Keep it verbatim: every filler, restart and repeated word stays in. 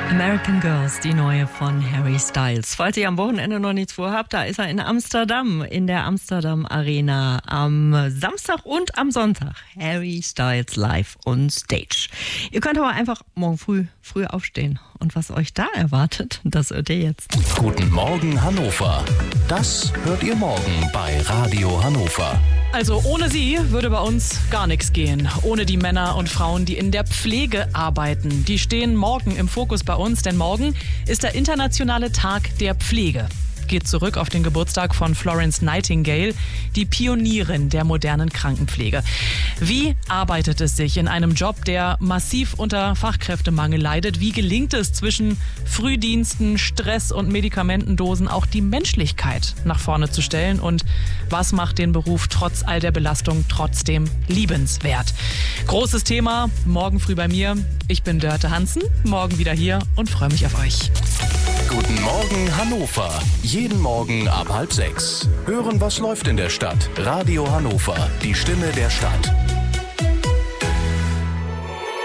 American Girls, die neue von Harry Styles. Falls ihr am Wochenende noch nichts vorhabt, da ist er in Amsterdam, in der Amsterdam Arena am Samstag und am Sonntag. Harry Styles live on stage. Ihr könnt aber einfach morgen früh, früh aufstehen. Und was euch da erwartet, das hört ihr jetzt. Guten Morgen Hannover. Das hört ihr morgen bei Radio Hannover. Also ohne sie würde bei uns gar nichts gehen. Ohne die Männer und Frauen, die in der Pflege arbeiten. Die stehen morgen im Fokus bei uns, denn morgen ist der internationale Tag der Pflege. Geht zurück auf den Geburtstag von Florence Nightingale, die Pionierin der modernen Krankenpflege. Wie arbeitet es sich in einem Job, der massiv unter Fachkräftemangel leidet? Wie gelingt es zwischen Frühdiensten, Stress und Medikamentendosen auch die Menschlichkeit nach vorne zu stellen? Und was macht den Beruf trotz all der Belastung trotzdem liebenswert? Großes Thema, morgen früh bei mir. Ich bin Dörte Hansen, morgen wieder hier und freue mich auf euch. Guten Morgen Hannover. Jeden Morgen ab halb sechs. Hören, was läuft in der Stadt. Radio Hannover, die Stimme der Stadt.